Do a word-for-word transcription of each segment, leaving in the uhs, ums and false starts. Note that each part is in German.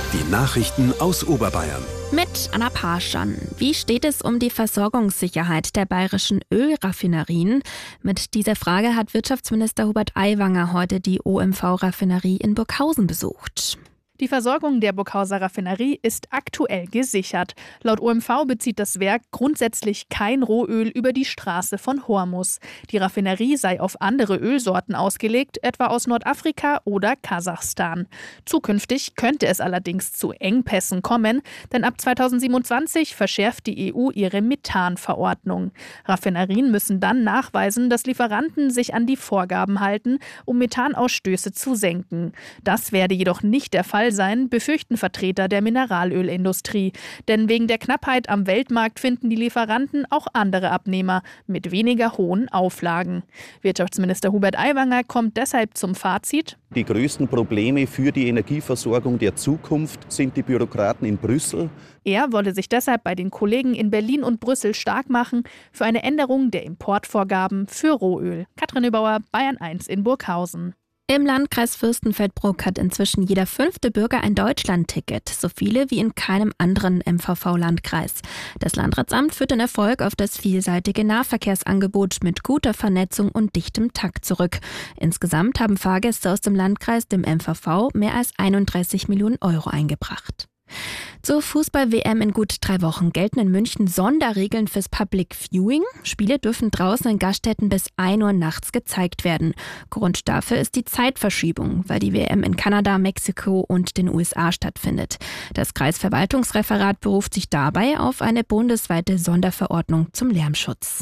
Die Nachrichten aus Oberbayern. Mit Anna Parschan. Wie steht es um die Versorgungssicherheit der bayerischen Ölraffinerien? Mit dieser Frage hat Wirtschaftsminister Hubert Aiwanger heute die O M V-Raffinerie in Burghausen besucht. Die Versorgung der Burghauser Raffinerie ist aktuell gesichert. Laut O M V bezieht das Werk grundsätzlich kein Rohöl über die Straße von Hormus. Die Raffinerie sei auf andere Ölsorten ausgelegt, etwa aus Nordafrika oder Kasachstan. Zukünftig könnte es allerdings zu Engpässen kommen, denn ab zweitausendsiebenundzwanzig verschärft die E U ihre Methanverordnung. Raffinerien müssen dann nachweisen, dass Lieferanten sich an die Vorgaben halten, um Methanausstöße zu senken. Das werde jedoch nicht der Fall sein, befürchten Vertreter der Mineralölindustrie. Denn wegen der Knappheit am Weltmarkt finden die Lieferanten auch andere Abnehmer mit weniger hohen Auflagen. Wirtschaftsminister Hubert Aiwanger kommt deshalb zum Fazit: Die größten Probleme für die Energieversorgung der Zukunft sind die Bürokraten in Brüssel. Er wolle sich deshalb bei den Kollegen in Berlin und Brüssel stark machen für eine Änderung der Importvorgaben für Rohöl. Katrin Neubauer, Bayern eins in Burghausen. Im Landkreis Fürstenfeldbruck hat inzwischen jeder fünfte Bürger ein Deutschland-Ticket, so viele wie in keinem anderen M V V-Landkreis. Das Landratsamt führt den Erfolg auf das vielseitige Nahverkehrsangebot mit guter Vernetzung und dichtem Takt zurück. Insgesamt haben Fahrgäste aus dem Landkreis dem M V V mehr als einunddreißig Millionen Euro eingebracht. Zur Fußball-W M in gut drei Wochen gelten in München Sonderregeln fürs Public Viewing. Spiele dürfen draußen in Gaststätten bis ein Uhr nachts gezeigt werden. Grund dafür ist die Zeitverschiebung, weil die W M in Kanada, Mexiko und den U S A stattfindet. Das Kreisverwaltungsreferat beruft sich dabei auf eine bundesweite Sonderverordnung zum Lärmschutz.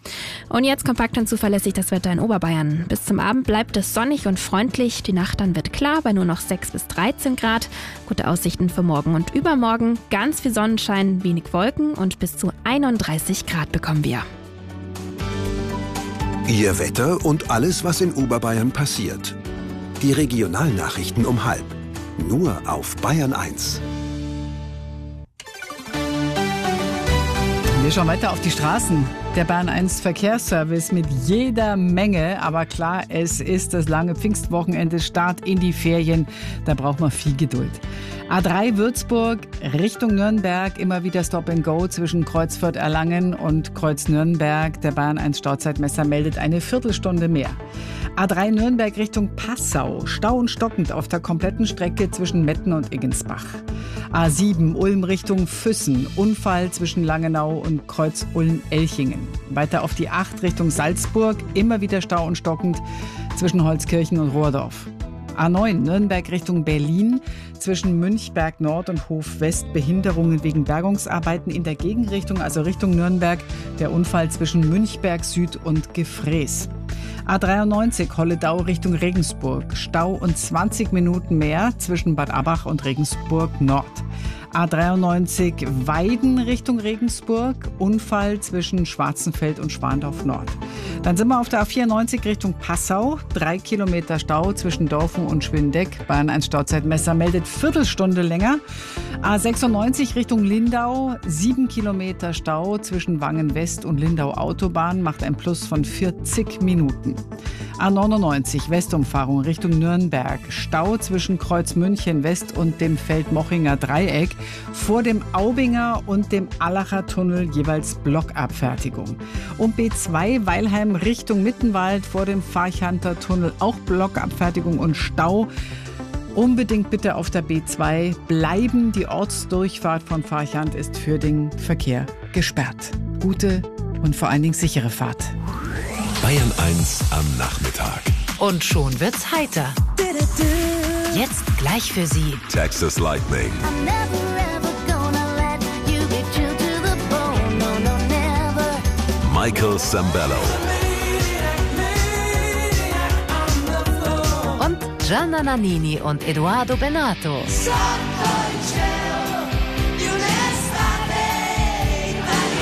Und jetzt kompakt und zuverlässig das Wetter in Oberbayern. Bis zum Abend bleibt es sonnig und freundlich. Die Nacht dann wird klar bei nur noch sechs bis dreizehn Grad. Gute Aussichten für morgen und übermorgen. Ganz viel Sonnenschein, wenig Wolken und bis zu einunddreißig Grad bekommen wir. Ihr Wetter und alles, was in Oberbayern passiert. Die Regionalnachrichten um halb. Nur auf Bayern eins. Wir schauen weiter auf die Straßen. Der Bayern eins Verkehrsservice mit jeder Menge. Aber klar, es ist das lange Pfingstwochenende, Start in die Ferien. Da braucht man viel Geduld. A drei Würzburg Richtung Nürnberg. Immer wieder Stop and Go zwischen Kreuzfurt Erlangen und Kreuz Nürnberg. Der Bayern eins Stauzeitmesser meldet eine Viertelstunde mehr. A drei Nürnberg Richtung Passau. Stau und stockend auf der kompletten Strecke zwischen Metten und Iggensbach. A sieben Ulm Richtung Füssen. Unfall zwischen Langenau und Kreuz Ulm-Elchingen. Weiter auf die acht Richtung Salzburg. Immer wieder Stau und stockend zwischen Holzkirchen und Rohrdorf. A neun Nürnberg Richtung Berlin. Zwischen Münchberg Nord und Hof West Behinderungen wegen Bergungsarbeiten in der Gegenrichtung, also Richtung Nürnberg. Der Unfall zwischen Münchberg Süd und Gefrees. A dreiundneunzig Holledau Richtung Regensburg. Stau und zwanzig Minuten mehr zwischen Bad Abbach und Regensburg Nord. A dreiundneunzig Weiden Richtung Regensburg. Unfall zwischen Schwarzenfeld und Schwandorf Nord. Dann sind wir auf der A vierundneunzig Richtung Passau. Drei Kilometer Stau zwischen Dorfen und Schwindeck. Bayern eins Stauzeitmesser meldet Viertelstunde länger. A sechsundneunzig Richtung Lindau. Sieben Kilometer Stau zwischen Wangen West und Lindau Autobahn macht ein Plus von vierzig Minuten. A neunundneunzig Westumfahrung Richtung Nürnberg. Stau zwischen Kreuz München West und dem Feldmochinger Dreieck. Vor dem Aubinger und dem Allacher Tunnel jeweils Blockabfertigung. Und B zwei Weilheim Richtung Mittenwald vor dem Farchanter Tunnel auch Blockabfertigung und Stau. Unbedingt bitte auf der B zwei bleiben. Die Ortsdurchfahrt von Farchant ist für den Verkehr gesperrt. Gute und vor allen Dingen sichere Fahrt. Bayern eins am Nachmittag. Und schon wird's heiter. Jetzt gleich für Sie Texas Lightning. Michael Sambello. und Gianna Nannini und Edoardo Bennato.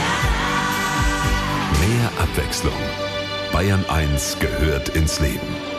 Mehr Abwechslung. Bayern eins gehört ins Leben.